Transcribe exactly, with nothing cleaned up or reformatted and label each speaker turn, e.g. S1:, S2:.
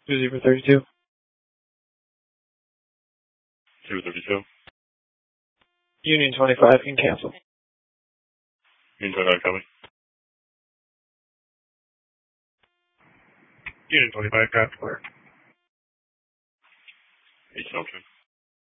S1: Two zero thirty-two.
S2: Zero thirty-two.
S1: Union twenty-five can cancel.
S2: Union twenty-five coming. Union twenty-five, got clear. East Elton.